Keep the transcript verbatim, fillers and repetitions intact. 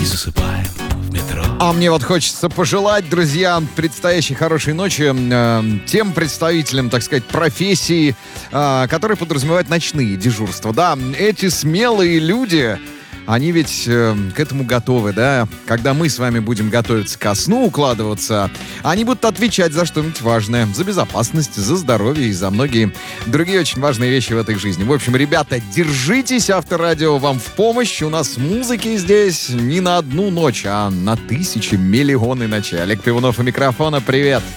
и засыпаем в метро. А мне вот хочется пожелать, друзья, предстоящей хорошей ночи э, тем представителям, так сказать, профессии, э, которые подразумевают ночные дежурства. Да, эти смелые люди, они ведь э, к этому готовы, да. Когда мы с вами будем готовиться ко сну, укладываться, они будут отвечать за что-нибудь важное. За безопасность, за здоровье и за многие другие очень важные вещи в этой жизни. В общем, ребята, держитесь, Авторадио вам в помощь. У нас музыки здесь не на одну ночь, а на тысячи, миллионы ночей. Олег Пивунов у микрофона, привет.